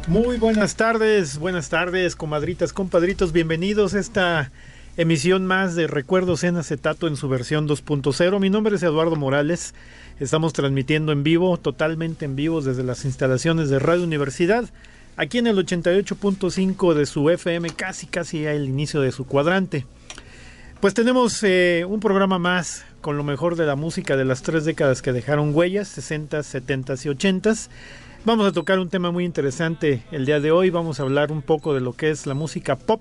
Muy buenas tardes, comadritas, compadritos, bienvenidos a esta emisión más de Recuerdos en Acetato en su versión 2.0. Mi nombre es Eduardo Morales, estamos transmitiendo en vivo, totalmente en vivo desde las instalaciones de Radio Universidad, aquí en el 88.5 de su FM, casi al inicio de su cuadrante. Pues tenemos un programa más con lo mejor de la música de las 3 décadas que dejaron huellas, 60, 70 y 80. Vamos a tocar un tema muy interesante el día de hoy. Vamos a hablar un poco de lo que es la música pop,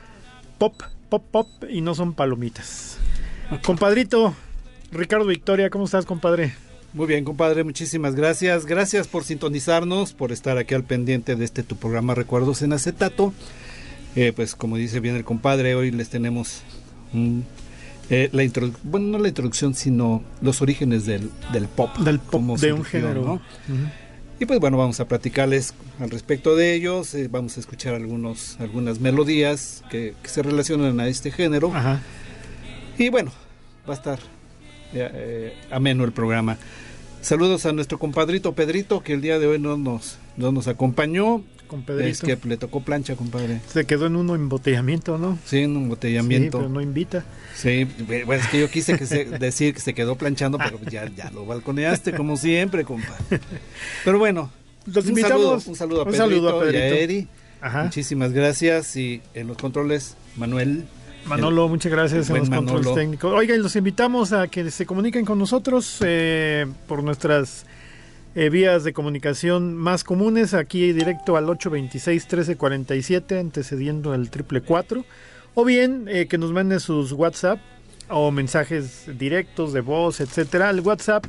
y no son palomitas. Compadrito Ricardo Victoria, ¿cómo estás, compadre? Muy bien, compadre, muchísimas gracias. Gracias por sintonizarnos, por estar aquí al pendiente de tu programa Recuerdos en Acetato. Pues como dice bien el compadre, hoy les tenemos no la introducción, sino los orígenes del pop. Del pop, de un género, ¿no? Uh-huh. Y pues bueno, vamos a platicarles al respecto de ellos, vamos a escuchar algunas melodías que se relacionan a este género. Ajá. Y bueno, va a estar ameno el programa. Saludos a nuestro compadrito Pedrito, que el día de hoy no nos acompañó. Con Pedrito. Es que le tocó plancha, compadre. Se quedó en un embotellamiento, ¿no? Sí, en un embotellamiento. Sí, pero no invita. Sí, bueno, es que yo quise decir que se quedó planchando, pero ya lo balconeaste como siempre, compadre. Pero bueno, los invitamos. Un saludo a Pedrito y a Eri. Ajá. Muchísimas gracias. Y en los controles, Manolo, muchas gracias en los controles técnicos. Oigan, los invitamos a que se comuniquen con nosotros por nuestras vías de comunicación más comunes, aquí directo al 826-1347, antecediendo el 444, o bien que nos manden sus WhatsApp o mensajes directos de voz, etcétera, al WhatsApp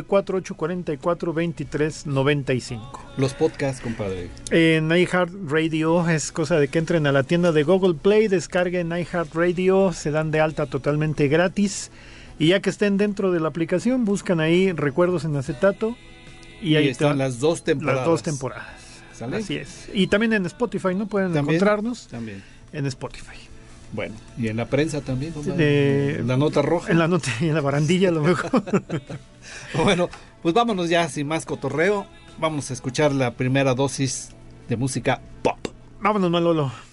444-844-2395. Los podcasts, compadre. En iHeartRadio es cosa de que entren a la tienda de Google Play, descarguen iHeartRadio, se dan de alta totalmente gratis, y ya que estén dentro de la aplicación, buscan ahí Recuerdos en Acetato, y ahí están las dos temporadas. Las 2 temporadas. ¿Sale? Así es. Y también en Spotify, ¿no? Pueden encontrarnos. También. En Spotify. Bueno, y en la prensa también, en la nota roja. En la nota y en la barandilla a lo mejor. Bueno, pues vámonos ya sin más cotorreo. Vamos a escuchar la primera dosis de música pop. Vámonos, Manolo.